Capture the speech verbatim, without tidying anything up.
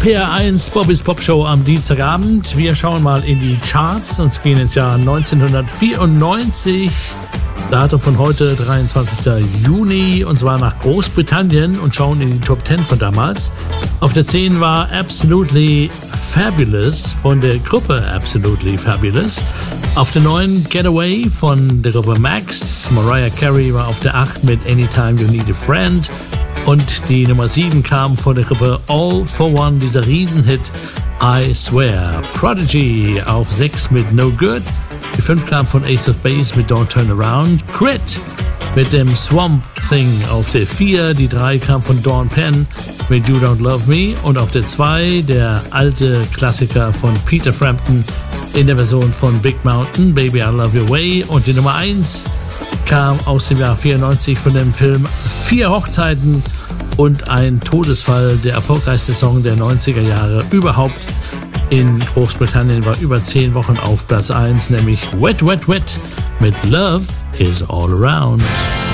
P R eins Bobbys Pop Show am Dienstagabend. Wir schauen mal in die Charts und gehen ins Jahr neunzehnhundertvierundneunzig. Datum von heute, dreiundzwanzigster Juni, und zwar nach Großbritannien, und schauen in die Top zehn von damals. Auf der zehn war Absolutely Fabulous von der Gruppe Absolutely Fabulous. Auf der neun Getaway von der Gruppe Max. Mariah Carey war auf der acht mit Anytime You Need a Friend. Und die Nummer sieben kam von der Gruppe All for One, dieser Riesenhit I Swear. Prodigy auf sechs mit No Good. Die fünf kam von Ace of Base mit Don't Turn Around. Crit mit dem Swamp Thing auf der vier. Die drei kam von Dawn Penn mit You Don't Love Me. Und auf der zwei der alte Klassiker von Peter Frampton in der Version von Big Mountain, Baby I Love Your Way. Und die Nummer eins kam aus dem Jahr vierundneunzig von dem Film Vier Hochzeiten und ein Todesfall, der erfolgreichste Song der neunziger Jahre überhaupt. In Großbritannien war über zehn Wochen auf Platz eins, nämlich Wet Wet Wet mit Love is All Around.